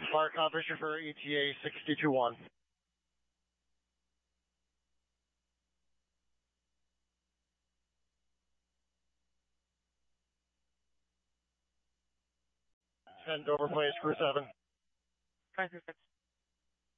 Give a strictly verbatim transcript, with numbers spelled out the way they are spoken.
Fire conference for E T A six two one. Send over, please, crew seven. Five, six, six.